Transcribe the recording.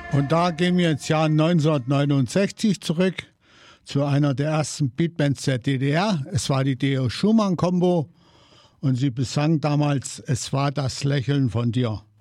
Und da gehen wir ins Jahr 1969 zurück zu einer der ersten Beatbands der DDR. Es war die Deo Schumann Combo und sie besang damals "Es war das Lächeln von dir".